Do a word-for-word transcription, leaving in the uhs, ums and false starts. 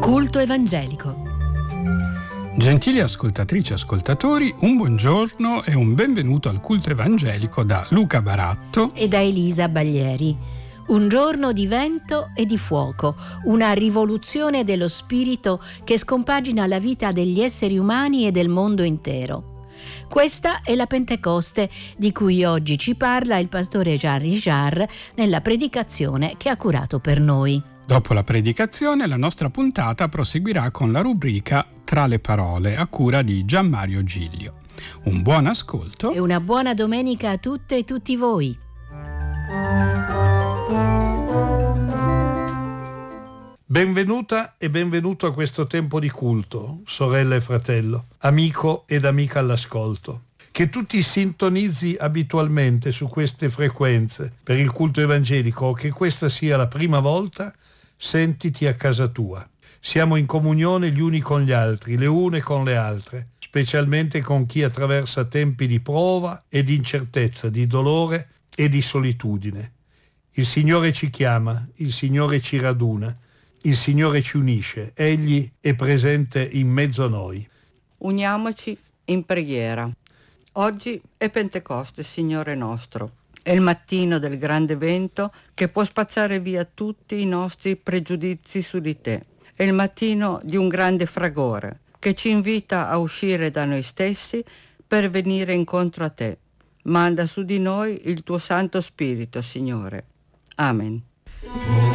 Culto evangelico. Gentili ascoltatrici e ascoltatori, un buongiorno e un benvenuto al culto evangelico da Luca Baratto e da Elisa Baglieri. Un giorno di vento e di fuoco, una rivoluzione dello spirito che scompagina la vita degli esseri umani e del mondo intero. Questa è la Pentecoste di cui oggi ci parla il pastore Jean Richard nella predicazione che ha curato per noi. Dopo la predicazione, la nostra puntata proseguirà con la rubrica Tra le parole, a cura di Gianmario Giglio. Un buon ascolto e una buona domenica a tutte e tutti voi. Benvenuta e benvenuto a questo tempo di culto, sorella e fratello, amico ed amica all'ascolto. Che tu ti sintonizzi abitualmente su queste frequenze per il culto evangelico o che questa sia la prima volta, sentiti a casa tua. Siamo in comunione gli uni con gli altri, le une con le altre, specialmente con chi attraversa tempi di prova e di incertezza, di dolore e di solitudine. Il Signore ci chiama, il Signore ci raduna, il Signore ci unisce, Egli è presente in mezzo a noi. Uniamoci in preghiera. Oggi è Pentecoste, Signore nostro. È il mattino del grande vento che può spazzare via tutti i nostri pregiudizi su di te. È il mattino di un grande fragore che ci invita a uscire da noi stessi per venire incontro a te. Manda su di noi il tuo Santo Spirito, Signore. Amen.